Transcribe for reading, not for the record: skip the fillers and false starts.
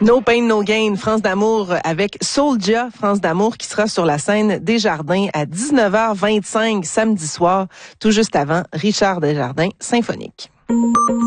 No Pain, No Gain, France d'amour avec Soulja, France d'amour qui sera sur la scène Desjardins à 19h25 samedi soir, tout juste avant Richard Desjardins symphonique.